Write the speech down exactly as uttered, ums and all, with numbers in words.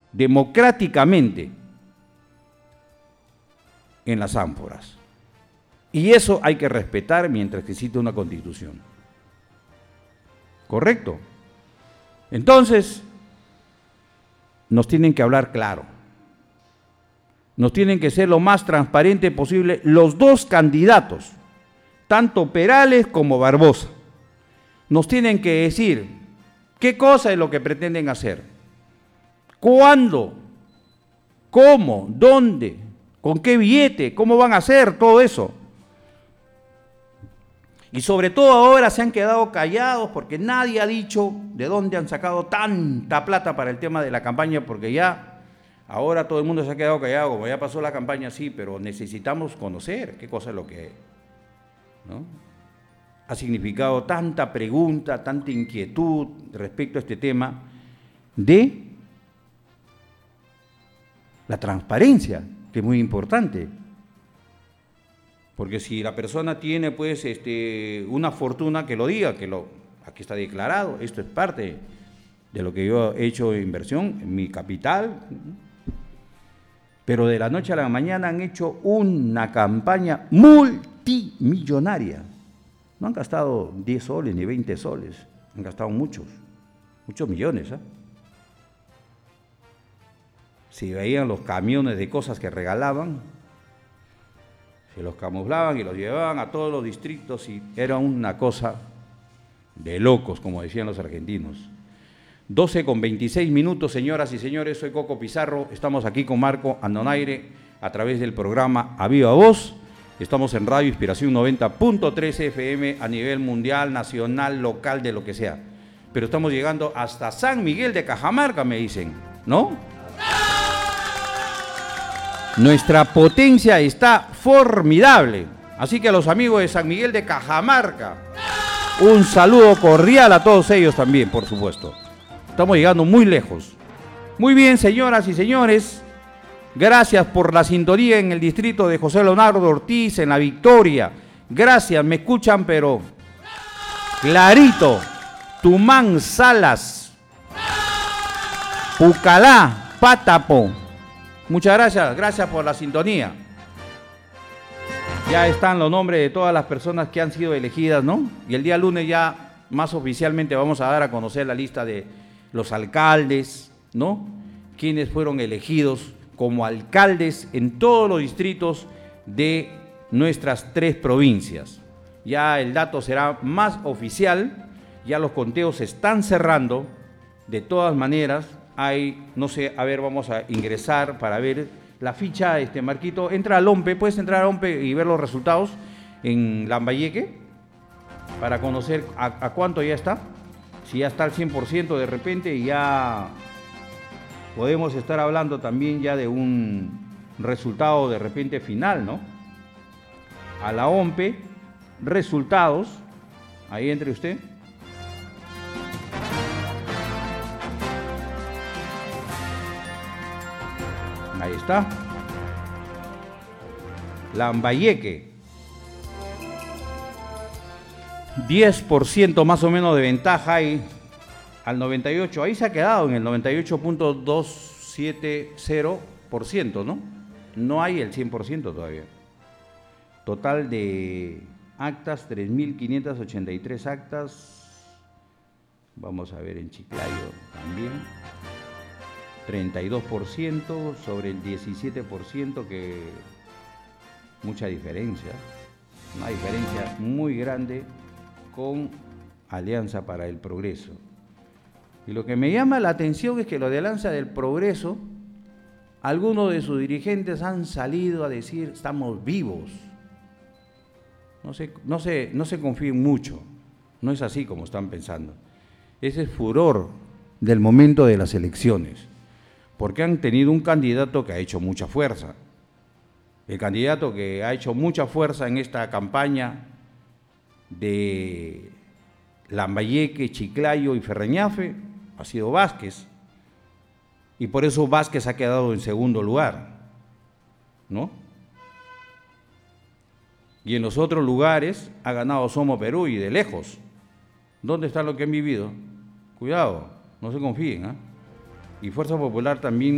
democráticamente en las ánforas. Y eso hay que respetar mientras que existe una constitución. ¿Correcto? Entonces, nos tienen que hablar claro. Nos tienen que ser lo más transparente posible los dos candidatos, tanto Perales como Barbosa. Nos tienen que decir qué cosa es lo que pretenden hacer, cuándo, cómo, dónde, con qué billete, cómo van a hacer todo eso. Y sobre todo ahora se han quedado callados porque nadie ha dicho de dónde han sacado tanta plata para el tema de la campaña, porque ya ahora todo el mundo se ha quedado callado, como ya pasó la campaña, sí, pero necesitamos conocer qué cosa es lo que, ¿no?, ha significado tanta pregunta, tanta inquietud respecto a este tema de la transparencia, que es muy importante. Porque si la persona tiene pues este, una fortuna, que lo diga, que lo, aquí está declarado, esto es parte de lo que yo he hecho de inversión en mi capital, pero de la noche a la mañana han hecho una campaña multimillonaria. No han gastado diez soles ni veinte soles, han gastado muchos, muchos millones, ¿eh? Si veían los camiones de cosas que regalaban, se los camuflaban y los llevaban a todos los distritos y era una cosa de locos, como decían los argentinos. doce con veintiséis minutos, señoras y señores, soy Coco Pizarro, estamos aquí con Marco Andonaire a través del programa A Viva Voz. Estamos en Radio Inspiración noventa punto tres F M a nivel mundial, nacional, local, de lo que sea. Pero estamos llegando hasta San Miguel de Cajamarca, me dicen, ¿no? Nuestra potencia está formidable. Así que a los amigos de San Miguel de Cajamarca, un saludo cordial a todos ellos también, por supuesto. Estamos llegando muy lejos. Muy bien, señoras y señores. Gracias por la sintonía en el distrito de José Leonardo Ortiz, en La Victoria. Gracias, me escuchan, pero clarito. Tumán, Salas, Pucalá, Pátapo. Muchas gracias, gracias por la sintonía. Ya están los nombres de todas las personas que han sido elegidas, ¿no? Y el día lunes ya más oficialmente vamos a dar a conocer la lista de los alcaldes, ¿no? Quienes fueron elegidos como alcaldes en todos los distritos de nuestras tres provincias. Ya el dato será más oficial, ya los conteos se están cerrando. De todas maneras, hay, no sé, a ver, vamos a ingresar para ver la ficha, este Marquito, entra al OMPE, puedes entrar a OMPE y ver los resultados en Lambayeque, para conocer a, a cuánto ya está, si ya está al cien por ciento de repente, y ya podemos estar hablando también ya de un resultado de repente final, ¿no? A la OMPE, resultados, ahí entre usted. Ahí está. Lambayeque. diez por ciento más o menos de ventaja ahí al noventa y ocho. Ahí se ha quedado en el noventa y ocho punto doscientos setenta por ciento, ¿no? No hay el cien por ciento todavía. Total de actas, tres mil quinientas ochenta y tres actas. Vamos a ver en Chiclayo también. treinta y dos por ciento sobre el diecisiete por ciento, que mucha diferencia, una diferencia muy grande con Alianza para el Progreso. Y lo que me llama la atención es que lo de Alianza del Progreso, algunos de sus dirigentes han salido a decir estamos vivos. No se, no se, no se confíen mucho, no es así como están pensando. Ese es furor del momento de las elecciones, porque han tenido un candidato que ha hecho mucha fuerza. El candidato que ha hecho mucha fuerza en esta campaña de Lambayeque, Chiclayo y Ferreñafe ha sido Vázquez, y por eso Vázquez ha quedado en segundo lugar, ¿no? Y en los otros lugares ha ganado Somos Perú, y de lejos. ¿Dónde está lo que han vivido? Cuidado, no se confíen, ¿eh? Y Fuerza Popular también